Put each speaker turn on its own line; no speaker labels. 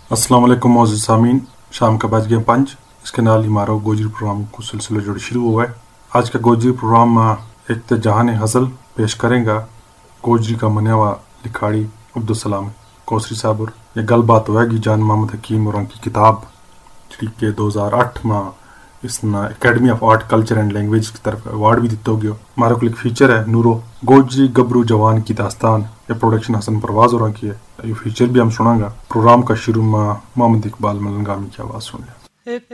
अस्सलाम वालेकुम मोअज़्ज़िज़ सामीन। शाम का बज गए 5। इसके नाल ही हमारा गोजरी प्रोग्राम को सिलसिला जो शुरू हुआ है। आज का गोजरी प्रोग्राम एक तो जहान हज़ल पेश करेंगा गोजरी का मनिया हुआ लिखाड़ी अब्दुल सलाम कोसरी साहब और ये गल बात होएगी जान मोहम्मद हकीम और उनकी किताब जी के 2008 में इसना academy of art culture and language की तरफ अवार्ड भी दिता गया। हमारा को एक फीचर है नूरो गोजरी गबरू जवान की दास्तान, ये प्रोडक्शन हसन परवाज और की है। ये फीचर भी हम सुनांगा। प्रोग्राम का शुरू में मोहम्मद इकबाल मलंगामी की आवाज़ सुन लें।